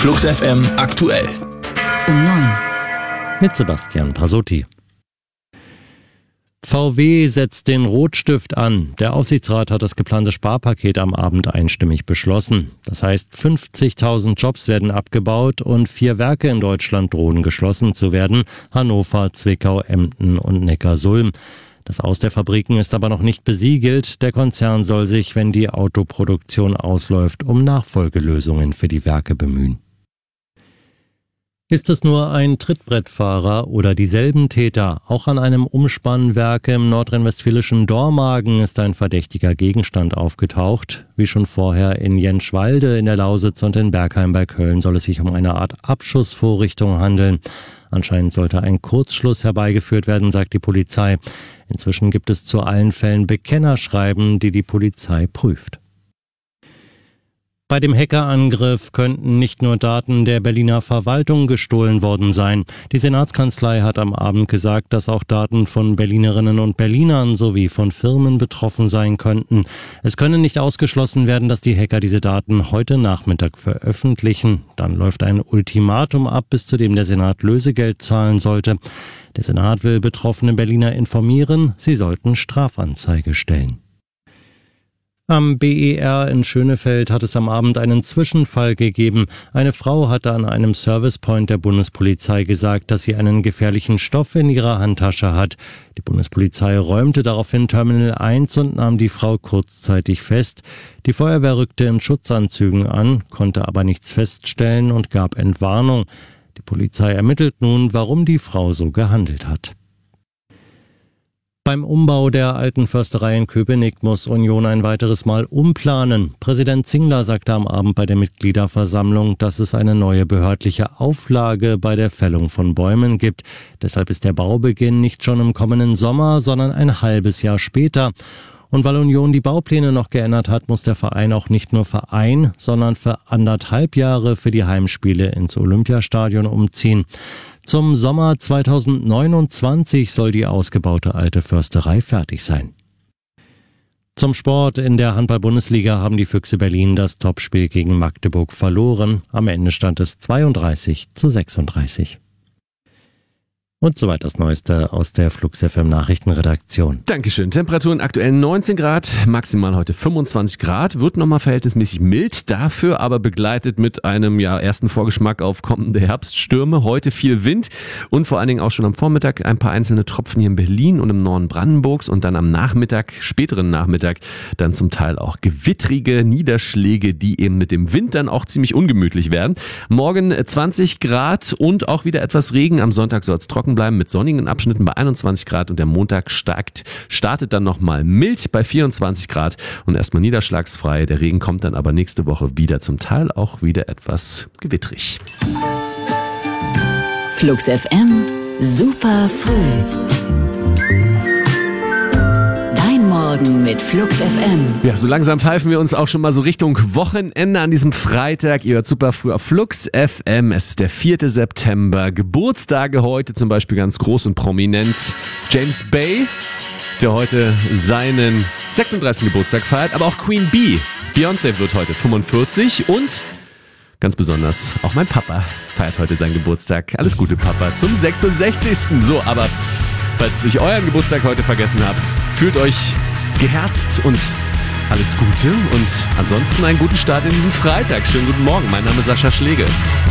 Flux FM aktuell. Um 9. Mit Sebastian Pasotti. VW setzt den Rotstift an. Der Aufsichtsrat hat das geplante Sparpaket am Abend einstimmig beschlossen. Das heißt, 50.000 Jobs werden abgebaut und 4 Werke in Deutschland drohen geschlossen zu werden. Hannover, Zwickau, Emden und Neckarsulm. Das Aus der Fabriken ist aber noch nicht besiegelt. Der Konzern soll sich, wenn die Autoproduktion ausläuft, um Nachfolgelösungen für die Werke bemühen. Ist es nur ein Trittbrettfahrer oder dieselben Täter? Auch an einem Umspannwerk im nordrhein-westfälischen Dormagen ist ein verdächtiger Gegenstand aufgetaucht. Wie schon vorher in Jenschwalde in der Lausitz und in Bergheim bei Köln soll es sich um eine Art Abschussvorrichtung handeln. Anscheinend sollte ein Kurzschluss herbeigeführt werden, sagt die Polizei. Inzwischen gibt es zu allen Fällen Bekennerschreiben, die die Polizei prüft. Bei dem Hackerangriff könnten nicht nur Daten der Berliner Verwaltung gestohlen worden sein. Die Senatskanzlei hat am Abend gesagt, dass auch Daten von Berlinerinnen und Berlinern sowie von Firmen betroffen sein könnten. Es könne nicht ausgeschlossen werden, dass die Hacker diese Daten heute Nachmittag veröffentlichen. Dann läuft ein Ultimatum ab, bis zu dem der Senat Lösegeld zahlen sollte. Der Senat will betroffene Berliner informieren, sie sollten Strafanzeige stellen. Am BER in Schönefeld hat es am Abend einen Zwischenfall gegeben. Eine Frau hatte an einem Servicepoint der Bundespolizei gesagt, dass sie einen gefährlichen Stoff in ihrer Handtasche hat. Die Bundespolizei räumte daraufhin Terminal 1 und nahm die Frau kurzzeitig fest. Die Feuerwehr rückte in Schutzanzügen an, konnte aber nichts feststellen und gab Entwarnung. Die Polizei ermittelt nun, warum die Frau so gehandelt hat. Beim Umbau der alten Försterei in Köpenick muss Union ein weiteres Mal umplanen. Präsident Zingler sagte am Abend bei der Mitgliederversammlung, dass es eine neue behördliche Auflage bei der Fällung von Bäumen gibt. Deshalb ist der Baubeginn nicht schon im kommenden Sommer, sondern ein halbes Jahr später. Und weil Union die Baupläne noch geändert hat, muss der Verein auch nicht nur für sondern für 1,5 Jahre für die Heimspiele ins Olympiastadion umziehen. Zum Sommer 2029 soll die ausgebaute alte Försterei fertig sein. Zum Sport: In der Handball-Bundesliga haben die Füchse Berlin das Topspiel gegen Magdeburg verloren. Am Ende stand es 32-36. Und soweit das Neueste aus der Flux FM Nachrichtenredaktion. Dankeschön. Temperaturen aktuell 19 Grad, maximal heute 25 Grad, wird nochmal verhältnismäßig mild, dafür aber begleitet mit einem ersten Vorgeschmack auf kommende Herbststürme. Heute viel Wind und vor allen Dingen auch schon am Vormittag ein paar einzelne Tropfen hier in Berlin und im Norden Brandenburgs und dann am Nachmittag, späteren Nachmittag, dann zum Teil auch gewittrige Niederschläge, die eben mit dem Wind dann auch ziemlich ungemütlich werden. Morgen 20 Grad und auch wieder etwas Regen. Am Sonntag soll es trocken bleiben mit sonnigen Abschnitten bei 21 Grad und der Montag startet dann nochmal mild bei 24 Grad und erstmal niederschlagsfrei. Der Regen kommt dann aber nächste Woche wieder, zum Teil auch wieder etwas gewittrig. Flux FM, super früh. Morgen mit Flux FM. Ja, so langsam pfeifen wir uns auch schon mal so Richtung Wochenende an diesem Freitag. Ihr hört super früh auf Flux FM. Es ist der 4. September. Geburtstage heute zum Beispiel ganz groß und prominent. James Bay, der heute seinen 36. Geburtstag feiert. Aber auch Queen Bee. Beyoncé wird heute 45 und ganz besonders auch mein Papa feiert heute seinen Geburtstag. Alles Gute, Papa, zum 66. So, aber falls ich euren Geburtstag heute vergessen habe, fühlt euch geherzt und alles Gute und ansonsten einen guten Start in diesen Freitag. Schönen guten Morgen, mein Name ist Sascha Schlegel.